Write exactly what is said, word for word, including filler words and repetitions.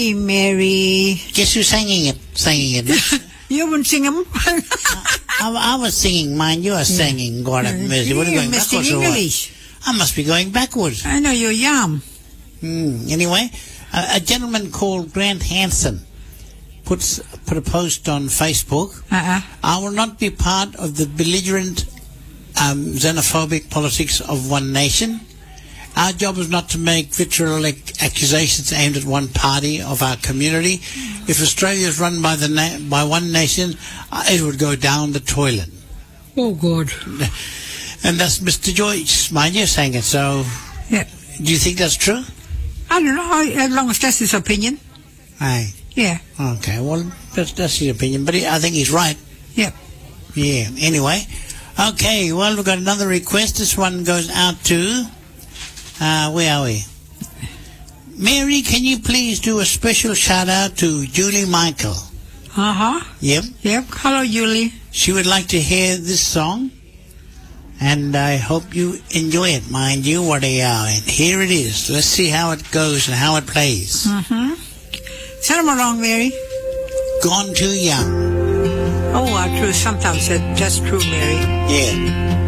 Hey, Mary. Guess who's singing it? Singing it. You wouldn't sing them. I, I was singing mine. You are singing. God have mercy. What are you going backwards or what? English. I must be going backwards. I know you're young. Hmm. Anyway, a, a gentleman called Grant Hansen puts put a post on Facebook. Uh-uh. I will not be part of the belligerent, um, xenophobic politics of one nation. Our job is not to make vitriolic accusations aimed at one party of our community. If Australia is run by the na- by one nation, uh, it would go down the toilet. Oh, God. And that's Mister Joyce, mind you, saying it. So, Yeah. do you think that's true? I don't know, as long as that's his opinion. Aye. Yeah. Okay, well, that's, that's his opinion, but he, I think he's right. Yep. Yeah, anyway. Okay, well, we've got another request. This one goes out to... Uh, where are we? Mary, can you please do a special shout-out to Julie Michael? Uh-huh. Yep. Yep. Hello, Julie. She would like to hear this song, and I hope you enjoy it, mind you, what they are. And here it is. Let's see how it goes and how it plays. Mm-hmm. Send them along, Mary. Gone Too Young. Oh, uh, true. Sometimes said just true, Mary. Yeah.